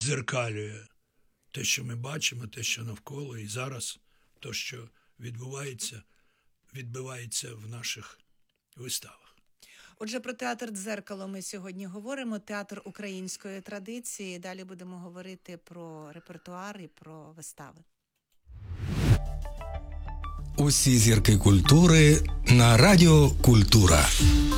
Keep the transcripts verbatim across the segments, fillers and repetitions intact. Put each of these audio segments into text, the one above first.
віддзеркалює те, що ми бачимо, те, що навколо, і зараз те, що відбувається, відбивається в наших виставах. Отже, про театр «Дзеркало» ми сьогодні говоримо, театр української традиції. Далі будемо говорити про репертуар і про вистави. Усі зірки культури на Радіо Культура.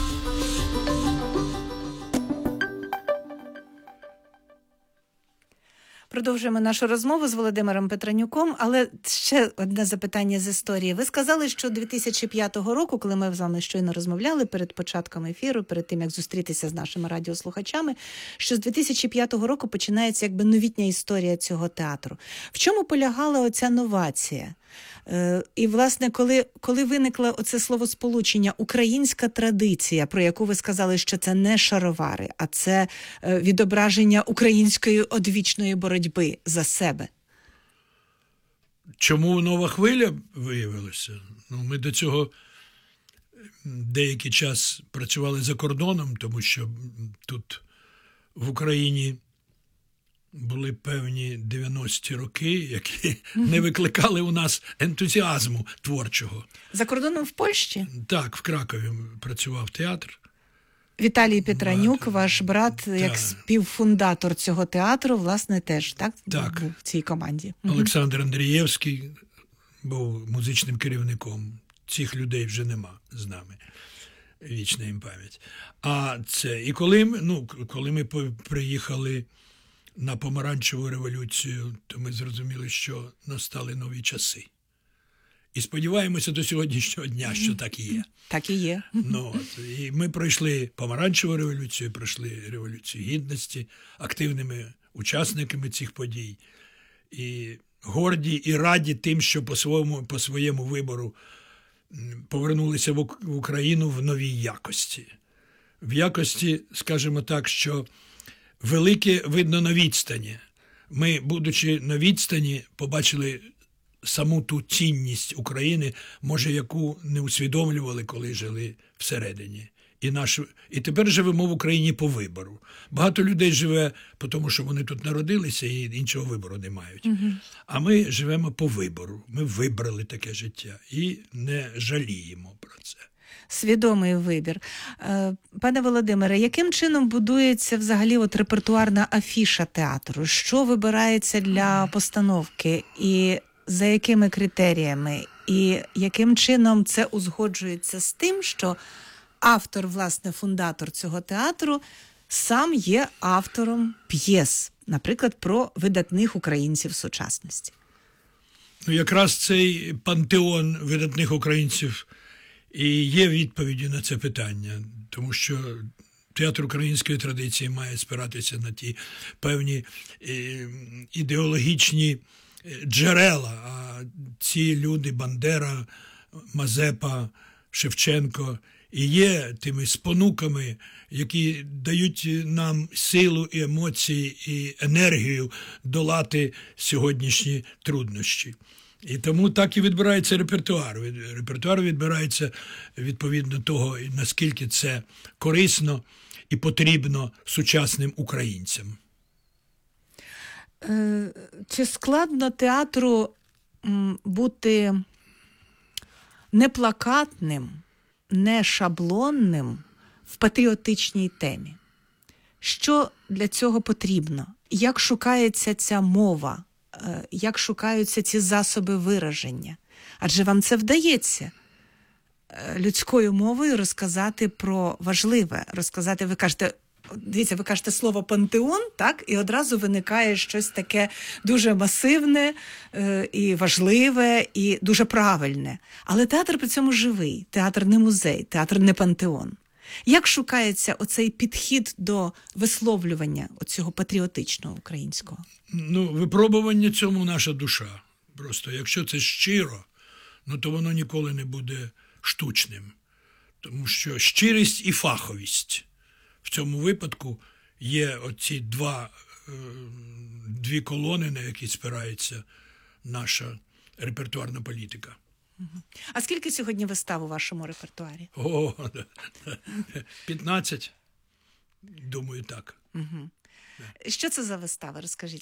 Продовжуємо нашу розмову з Володимиром Петранюком, але ще одне запитання з історії. Ви сказали, що дві тисячі п'ятого року, коли ми з вами щойно розмовляли перед початком ефіру, перед тим, як зустрітися з нашими радіослухачами, що з дві тисячі п'ятого року починається якби новітня історія цього театру. В чому полягала оця новація? Е, і, власне, коли, коли виникло оце словосполучення «українська традиція», про яку ви сказали, що це не шаровари, а це е, відображення української одвічної боротьби за себе. Чому нова хвиля виявилася? Ну, ми до цього деякий час працювали за кордоном, тому що тут в Україні були певні дев'яності роки, які не викликали у нас ентузіазму творчого. За кордоном в Польщі? Так, в Кракові працював театр. Віталій Петранюк, Брат, ваш брат, та. як співфундатор цього театру, власне, теж так, Так. був в цій команді. Олександр Андрієвський був музичним керівником. Цих людей вже нема з нами. Вічна їм пам'ять. А це, і коли ми, ну, коли ми приїхали на помаранчеву революцію, то ми зрозуміли, що настали нові часи. І сподіваємося до сьогоднішнього дня, що так і є. Так і є. Ну, от, і ми пройшли помаранчеву революцію, пройшли революцію гідності, активними учасниками цих подій. І горді, і раді тим, що по своєму, по своєму вибору повернулися в Україну в новій якості. В якості, скажімо так, що велике видно на відстані. Ми, будучи на відстані, побачили саму ту цінність України, може, яку не усвідомлювали, коли жили всередині. І, наш... і тепер живемо в Україні по вибору. Багато людей живе, тому що вони тут народилися і іншого вибору не мають. Угу. А ми живемо по вибору. Ми вибрали таке життя і не жаліємо про це. Свідомий вибір. Пане Володимире, яким чином будується взагалі от репертуарна афіша театру? Що вибирається для постановки і за якими критеріями? І яким чином це узгоджується з тим, що автор, власне, фундатор цього театру сам є автором п'єс, наприклад, про видатних українців сучасності? Ну, якраз цей пантеон видатних українців і є відповіддю на це питання, тому що театр української традиції має спиратися на ті певні ідеологічні джерела, а ці люди, Бандера, Мазепа, Шевченко, і є тими спонуками, які дають нам силу і емоції, і енергію долати сьогоднішні труднощі. І тому так і відбирається репертуар. Репертуар відбирається відповідно того, наскільки це корисно і потрібно сучасним українцям. Чи складно театру бути не плакатним, не шаблонним в патріотичній темі? Що для цього потрібно? Як шукається ця мова? Як шукаються ці засоби вираження? Адже вам це вдається людською мовою розказати про важливе, розказати, ви кажете, дивіться, ви кажете слово «пантеон», так? І одразу виникає щось таке дуже масивне е, і важливе, і дуже правильне. Але театр при цьому живий, театр не музей, театр не пантеон. Як шукається оцей підхід до висловлювання оцього патріотичного українського? Ну, випробування цьому наша душа. Просто якщо це щиро, ну то воно ніколи не буде штучним. Тому що щирість і фаховість в цьому випадку є оці два, дві колони, на які спирається наша репертуарна політика. А скільки сьогодні вистав у вашому репертуарі? О, п'ятнадцять, думаю, так. Угу. Що це за вистави, розкажіть?